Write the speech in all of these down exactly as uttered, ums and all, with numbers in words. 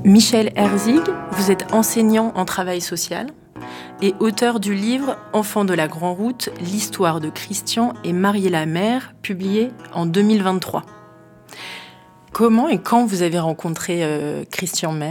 Michel Herzig, vous êtes enseignant en travail social et auteur du livre « Enfants de la Grande Route, l'histoire de Christian et Mariella Maire », publié en deux mille vingt-trois. Comment et quand vous avez rencontré euh, Christian Maire ?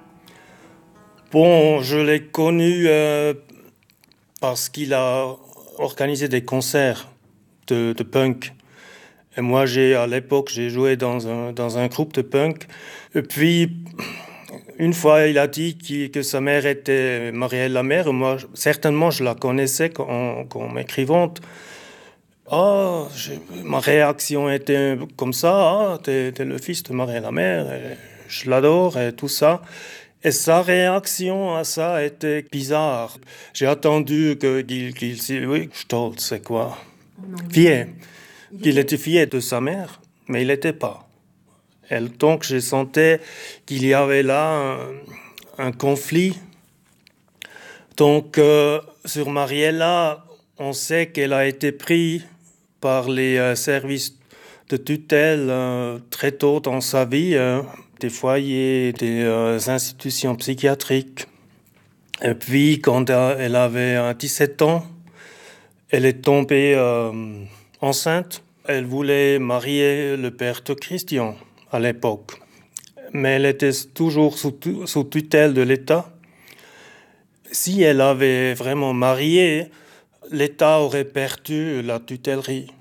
Bon, je l'ai connu euh, parce qu'il a organisé des concerts de, de punk. Et moi, j'ai, à l'époque, j'ai joué dans un, dans un groupe de punk. Et puis, une fois, il a dit qu'il, que sa mère était Mariella Maire. Moi, certainement, je la connaissais comme, comme écrivante. Ah, j'ai, ma réaction était comme ça. Ah, t'es, t'es le fils de Mariella Maire. Et je l'adore et tout ça. Et sa réaction à ça était bizarre. J'ai attendu que, qu'il, qu'il dise, oui, stolz, c'est quoi ? Fier. Qu'il était fier de sa mère, mais il n'était pas. Et donc, je sentais qu'il y avait là un, un conflit. Donc, euh, sur Mariella, on sait qu'elle a été prise par les euh, services de tutelle euh, très tôt dans sa vie, euh, des foyers, des euh, institutions psychiatriques. Et puis, quand elle avait dix-sept ans, elle est tombée euh, enceinte. Elle voulait marier le père de Christian à l'époque. Mais elle était toujours sous, sous tutelle de l'État. Si elle avait vraiment marié, l'État aurait perdu la tutellerie.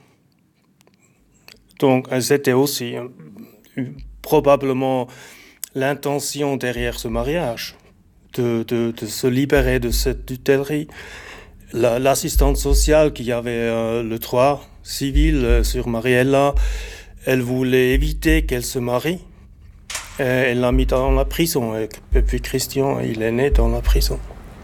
Donc, c'était aussi euh, probablement l'intention derrière ce mariage, de, de, de se libérer de cette tutellerie. La, l'assistante sociale qui avait euh, le droit civil euh, sur Mariella, elle voulait éviter qu'elle se marie. Et elle l'a mis dans la prison. Et, et puis Christian, il est né dans la prison.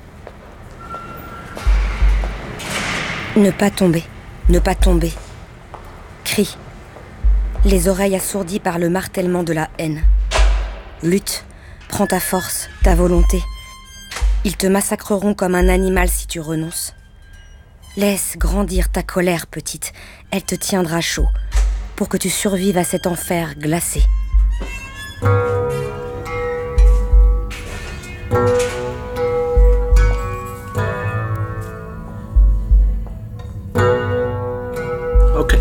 Ne pas tomber, ne pas tomber. Crie. Les oreilles assourdies par le martèlement de la haine. Lutte, prends ta force, ta volonté. Ils te massacreront comme un animal si tu renonces. Laisse grandir ta colère, petite. Elle te tiendra chaud, pour que tu survives à cet enfer glacé. Ok.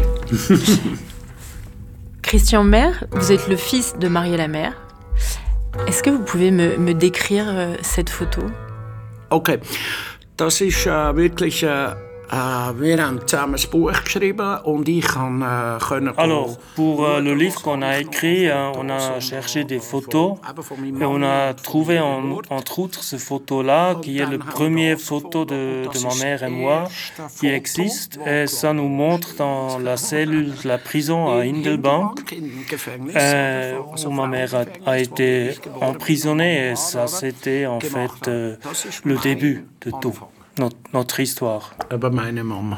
Christian Maire, vous êtes le fils de Mariella Maire. Est-ce que vous pouvez me, me décrire euh, cette photo ? Okay, das ist äh, wirklich äh, äh, wir haben zusammen ein Buch geschrieben und ich kann äh, können. Alors, pour euh, le livre qu'on a écrit, euh, on a cherché des photos et on a trouvé en, entre autres ce photo-là qui est le premier photo de, de ma mère et moi qui existe et ça nous montre dans la cellule de la prison à Hindelbank euh, où ma mère a, a été emprisonnée et ça c'était en fait euh, le début de tout. Notre, notre histoire. Über meine Mama.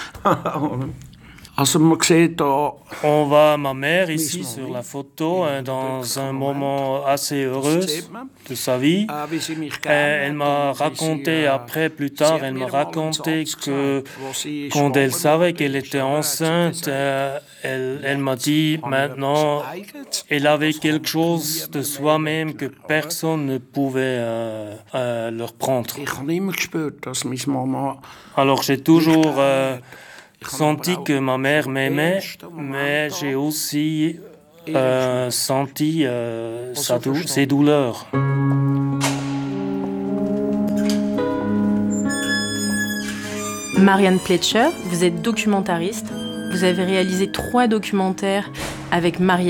Also man sieht da. On voit ma mère ici sur la photo hein, dans un moment assez heureux de sa vie. Et elle m'a raconté après, plus tard, elle m'a raconté que quand elle savait qu'elle était enceinte, euh, elle, elle m'a dit maintenant, elle avait quelque chose de soi-même que personne ne pouvait euh, euh, leur prendre. Alors j'ai toujours euh, senti que ma mère m'aimait, mais j'ai aussi euh, senti euh, sa dou- ses douleurs. Marianne Plätscher, vous êtes documentariste. Vous avez réalisé trois documentaires avec Mariella